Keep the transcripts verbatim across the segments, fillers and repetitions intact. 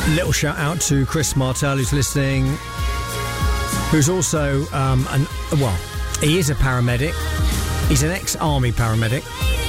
Little shout out to Chris Martell, who's listening, who's also um, an well, he is a paramedic. He's an ex-army paramedic.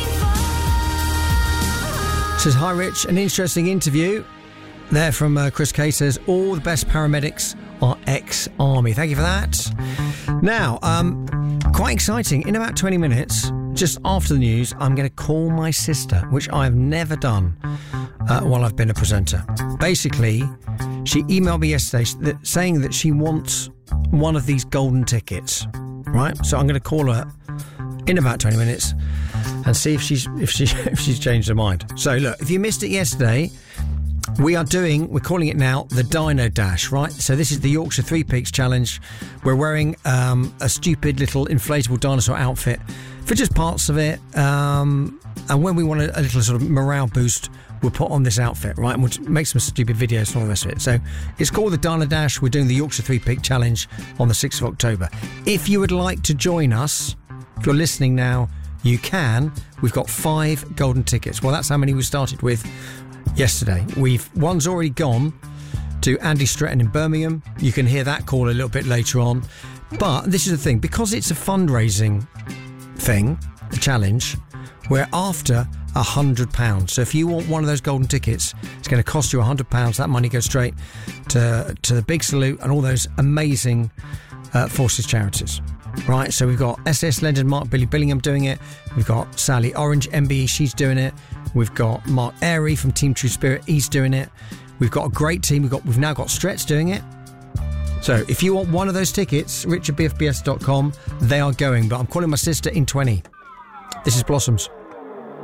Says, hi Rich, an interesting interview there from uh, Chris K. Says all the best paramedics are ex-army. Thank you for that. Now, um, quite exciting. In about twenty minutes, just after the news, I'm going to call my sister, which I've never done uh, while I've been a presenter. Basically, she emailed me yesterday that, saying that she wants one of these golden tickets, right? So I'm going to call her in about twenty minutes and see if she's if she if she's changed her mind. So look, if you missed it yesterday, we are doing, we're calling it now the Dino Dash, right? So this is the Yorkshire Three Peaks Challenge. We're wearing um, a stupid little inflatable dinosaur outfit for just parts of it. Um, and when we want a, a little sort of morale boost, we'll put on this outfit, right? And we'll make some stupid videos and all the rest of it. So it's called the Dino Dash. We're doing the Yorkshire Three Peak Challenge on the sixth of October. If you would like to join us, if you're listening now, you can. We've got five golden tickets. Well, that's how many we started with yesterday. We've one's already gone to Andy Stretton in Birmingham. You can hear that call a little bit later on. But this is the thing, because it's a fundraising thing, the challenge, we're after a hundred pounds. So if you want one of those golden tickets, it's going to cost you a hundred pounds. That money goes straight to to the Big Salute and all those amazing uh, Forces charities. Right, so we've got S S Leonard, Mark Billy Billingham doing it. We've got Sally Orange, M B E, she's doing it. We've got Mark Airy from Team True Spirit, he's doing it. We've got a great team. We've got we've now got Stretz doing it. So if you want one of those tickets, richard b f b s dot com, they are going. But I'm calling my sister in twenty. This is Blossoms.